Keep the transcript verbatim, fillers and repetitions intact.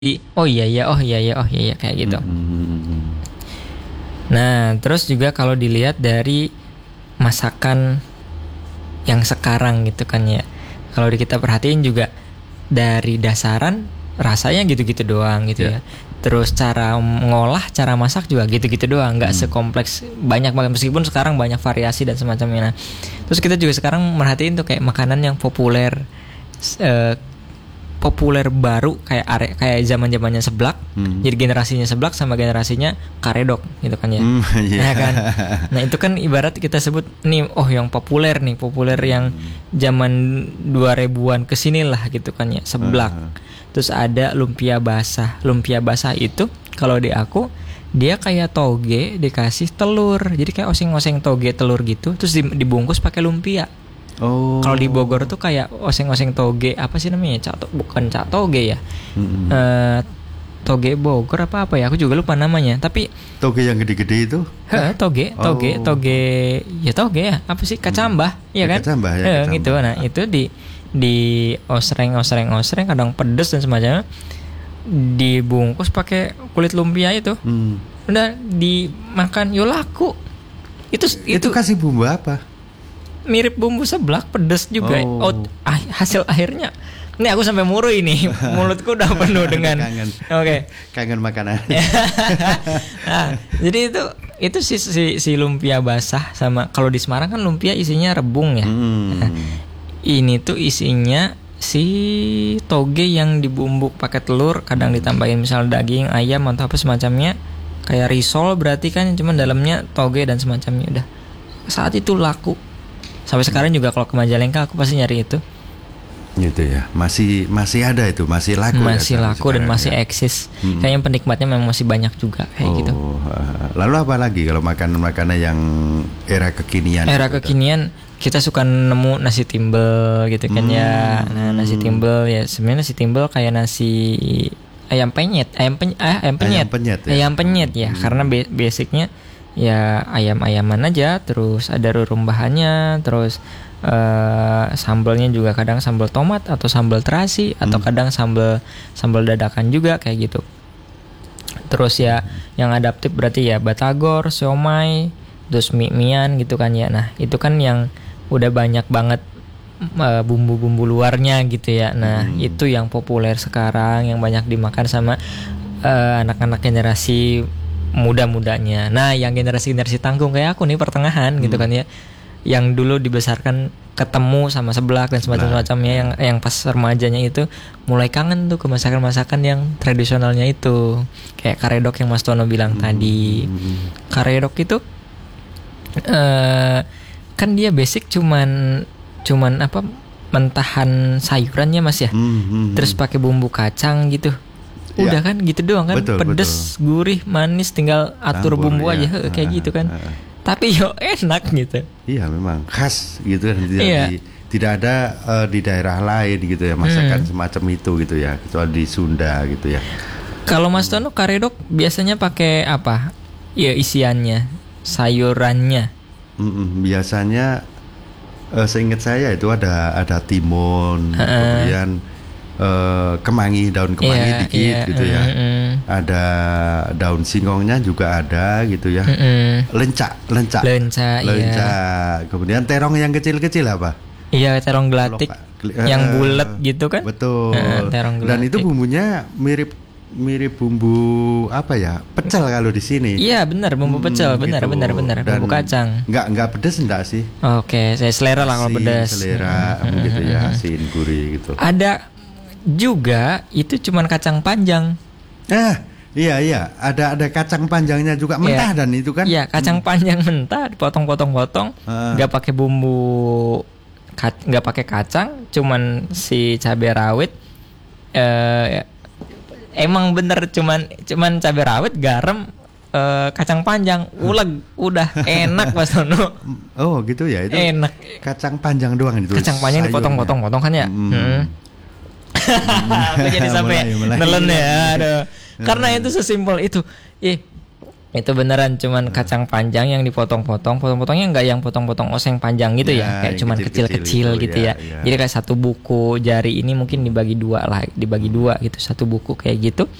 oh iya iya oh iya iya oh iya iya kayak gitu. Mm-hmm. Nah, terus juga kalau dilihat dari masakan yang sekarang gitu kan ya. Kalau kita perhatiin juga dari dasaran rasanya gitu-gitu doang gitu Yeah. ya. Terus cara ngolah, cara masak juga gitu-gitu doang, nggak Hmm. sekompleks banyak banget meskipun sekarang banyak variasi dan semacamnya. Nah, terus kita juga sekarang merhatiin tuh kayak makanan yang populer eh, populer baru kayak are, kayak zaman-zamannya seblak. Hmm. Jadi generasinya seblak sama generasinya karedok gitu kan ya. Hmm, iya. Nah kan. Nah, itu kan ibarat kita sebut nih oh yang populer nih, populer yang zaman dua ribuan kesini lah gitu kan ya, seblak. Uh-huh. Terus ada lumpia basah. Lumpia basah itu kalau di aku dia kayak toge dikasih telur. Jadi kayak oseng-oseng toge telur gitu, terus dibungkus pakai lumpia. Oh. Kalau di Bogor tuh kayak oseng-oseng toge, apa sih namanya? Cak, bukan cak toge ya. Mm-hmm. Uh, toge Bogor apa apa ya? Aku juga lupa namanya. Tapi toge yang gede-gede itu? He, toge, toge, Oh. toge, ya toge ya. Apa sih kacambah? Iya kan? Kacambah ya. He, Kacambah. gitu. Nah, itu di di osreng, osreng, osreng, kadang pedes dan semacamnya. Dibungkus pakai kulit lumpia itu. Hmm. Udah dimakan, yo laku. Itu Itu itu kasih bumbu apa? mirip bumbu seblak, pedes juga. Oh. Oh, ah, hasil akhirnya. Ini aku sampai muru ini. Mulutku udah penuh dengan. Kangen. Oke. Kangen makanan. Nah, jadi itu itu si, si si lumpia basah sama kalau di Semarang kan lumpia isinya rebung ya. Hmm. Nah, ini tuh isinya si toge yang dibumbu pakai telur, kadang ditambahin misal daging, ayam atau apa semacamnya. Kayak risol berarti kan, cuman dalamnya toge dan semacamnya udah. Saat itu laku. Sampai sekarang juga kalau ke Majalengka aku pasti nyari itu. Gitu ya. Masih masih ada itu, masih laku. Masih ya, laku dan sekarang masih ya. eksis. Hmm. Kayaknya penikmatnya memang masih banyak juga kayak Oh, gitu. lalu apa lagi kalau makanan-makanan yang era kekinian? Era gitu? kekinian kita suka nemu nasi timbel gitu kan Hmm. ya. Nah, nasi timbel ya sebenarnya nasi timbel kayak nasi ayam penyet, ayam penyet, ah, ayam penyet. Ayam penyet ya? Ayam penyet ya, Hmm. karena be- basicnya ya ayam-ayaman aja, terus ada rerumbahannya, terus uh, sambalnya juga kadang sambal tomat atau sambal terasi atau Hmm. kadang sambal sambal dadakan juga kayak gitu. Terus ya yang adaptif berarti ya batagor, siomay, terus mie-mian gitu kan ya. Nah, itu kan yang udah banyak banget uh, bumbu-bumbu luarnya gitu ya. Nah, Hmm. itu yang populer sekarang, yang banyak dimakan sama uh, anak-anak generasi muda-mudanya. Nah, yang generasi-generasi tanggung kayak aku nih pertengahan gitu Hmm. kan ya. Yang dulu dibesarkan ketemu sama seblak dan semacam-macamnya, yang yang pas remajanya itu mulai kangen tuh ke masakan-masakan yang tradisionalnya itu. Kayak karedok yang Mas Tono bilang Hmm. tadi. Karedok itu eh kan dia basic cuman cuman apa mentahan sayurannya Mas ya. Hmm, hmm, Terus pakai bumbu kacang gitu. Udah Ya. kan gitu doang kan. Betul, Pedes, gurih, manis, tinggal atur Campur, bumbu ya. aja he, kayak Ah, gitu kan. ah, ah. Tapi yo enak gitu. Iya memang khas gitu kan, tidak, Iya. di, tidak ada eh, di daerah lain gitu ya masakan Hmm. semacam itu gitu ya, kecuali di Sunda gitu ya. Kalau Mas Tono karedok biasanya pakai apa? Ya isiannya, sayurannya. Mm-mm, biasanya eh, seingat saya itu ada ada timun, Ha-ha. kemudian eh, kemangi, daun kemangi Iya, dikit iya, gitu ya. mm-mm. Ada daun singkongnya juga ada gitu ya. Mm-mm. Lencak, lencak. Lenca, iya. Lencak. Kemudian terong yang kecil-kecil apa? Iya, terong gelatik Loka- yang eh, bulat gitu kan? Betul. Heeh, terong Dan itu gelatik. bumbunya mirip mirip bumbu apa ya? Pecel kalau di sini. Iya, benar bumbu Hmm, pecel, benar gitu. benar benar Dan bumbu kacang. Enggak enggak pedes enggak sih? Oke, saya selera lah kalau Asin, pedas. Selera Mm-mm. gitu ya, asin gurih gitu. Ada juga itu cuman kacang panjang. Eh, iya iya, ada ada kacang panjangnya juga mentah Iya. dan itu kan. Iya, kacang panjang mentah dipotong-potong-potong, Ah. nggak pakai bumbu, ka- nggak pakai kacang, cuman si cabai rawit. Eh, emang bener cuman cuman cabai rawit, garam, eh, kacang panjang, uleg, udah enak Mas Tono. Oh, gitu ya. Itu Enak. kacang panjang doang itu. Kacang panjang sayurnya. dipotong-potong-potong kan ya. Hmm. Hmm. Aku jadi sampai Mulai, mulai. nelen ya. Aduh. Karena itu sesimpel itu. Ih, Itu beneran cuman kacang panjang yang dipotong-potong, potong-potongnya nggak yang potong-potong oseng panjang gitu ya, Ya, kayak yang cuman kecil-kecil kecil-kecil itu, gitu ya, ya. ya. Jadi kayak satu buku jari ini mungkin dibagi dua lah, dibagi dua gitu, satu buku kayak gitu.